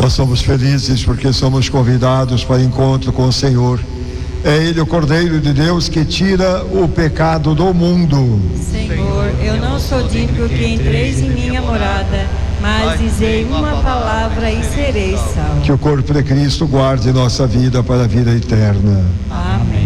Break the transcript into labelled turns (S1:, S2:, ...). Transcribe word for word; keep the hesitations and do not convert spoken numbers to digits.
S1: Nós somos felizes porque somos convidados para o encontro com o Senhor. É Ele o Cordeiro de Deus que tira o pecado do mundo.
S2: Senhor, eu não sou digno que entreis em minha morada, mas dizei uma palavra e serei salvo.
S1: Que o corpo de Cristo guarde nossa vida para a vida eterna.
S2: Amém.